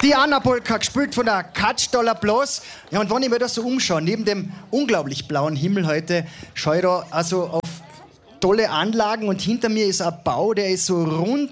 Die Anna Polka, gespielt von der Katschtaler Blas. Ja, und wenn ich mir das so umschaue, neben dem unglaublich blauen Himmel heute, schaue ich da also auf tolle Anlagen und hinter mir ist ein Bau, der ist so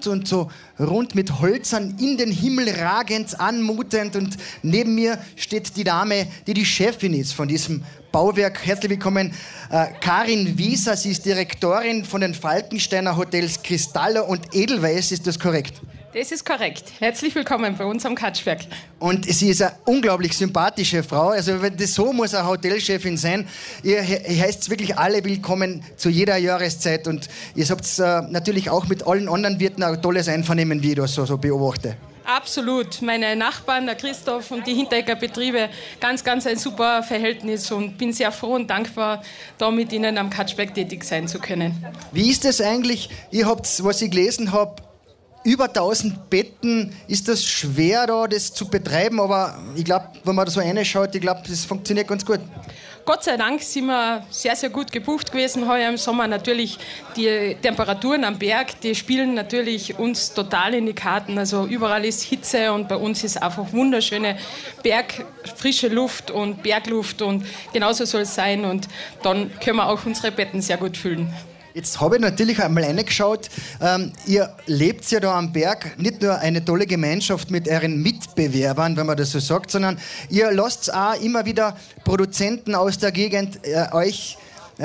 rund mit Hölzern in den Himmel ragend, anmutend, und neben mir steht die Dame, die die Chefin ist von diesem Bauwerk. Herzlich willkommen, Karin Wieser. Sie ist Direktorin von den Falkensteiner Hotels Cristallo und Edelweiss. Ist das korrekt? Das ist korrekt. Herzlich willkommen bei uns am Katschberg. Und sie ist eine unglaublich sympathische Frau. Also so muss eine Hotelchefin sein. Ihr heißt wirklich alle willkommen zu jeder Jahreszeit. Und ihr habt natürlich auch mit allen anderen Wirten ein tolles Einvernehmen, wie ich das so beobachte. Absolut. Meine Nachbarn, der Christoph und die Hinteregger Betriebe, ganz ein super Verhältnis, und bin sehr froh und dankbar, da mit Ihnen am Katschberg tätig sein zu können. Wie ist das eigentlich? Ihr habt, was ich gelesen habe, über 1000 Betten. Ist das schwer, da das zu betreiben? Aber ich glaube, wenn man da so reinschaut, ich glaube, das funktioniert ganz gut. Gott sei Dank sind wir sehr gut gebucht gewesen heuer im Sommer. Natürlich die Temperaturen am Berg, die spielen natürlich uns total in die Karten. Also überall ist Hitze und bei uns ist einfach wunderschöne frische Luft und Bergluft, und genauso soll es sein, und dann können wir auch unsere Betten sehr gut füllen. Jetzt habe ich natürlich einmal reingeschaut. Ihr lebt ja da am Berg, nicht nur eine tolle Gemeinschaft mit euren Mitbewerbern, wenn man das so sagt, sondern ihr lasst auch immer wieder Produzenten aus der Gegend euch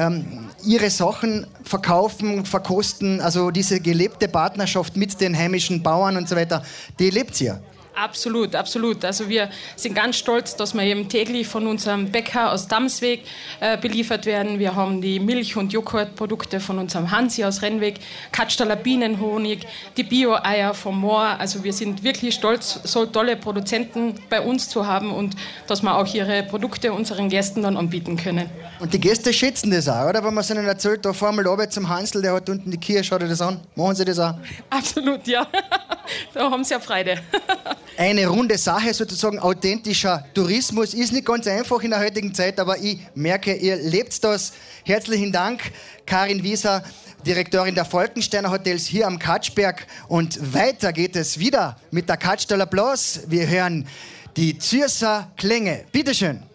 ihre Sachen verkaufen, verkosten. Also diese gelebte Partnerschaft mit den heimischen Bauern und so weiter, die lebt ihr. Absolut. Also wir sind ganz stolz, dass wir eben täglich von unserem Bäcker aus Damsweg beliefert werden. Wir haben die Milch- und Joghurtprodukte von unserem Hansi aus Rennweg, Katschtaler Bienenhonig, die Bio-Eier vom Moor. Also wir sind wirklich stolz, so tolle Produzenten bei uns zu haben, und dass wir auch ihre Produkte unseren Gästen dann anbieten können. Und die Gäste schätzen das auch, oder? Wenn man es ihnen erzählt, da fahren wir runter zum Hansl, der hat unten die Kirche, schaut ihr das an? Machen sie das auch? Absolut, ja. Da haben sie ja Freude. Eine runde Sache, sozusagen authentischer Tourismus. Ist nicht ganz einfach in der heutigen Zeit, aber ich merke, ihr lebt das. Herzlichen Dank, Karin Wieser, Direktorin der Falkensteiner Hotels hier am Katschberg. Und weiter geht es wieder mit der Katschtaler Blas. Wir hören die Zürcher Klänge. Bitteschön.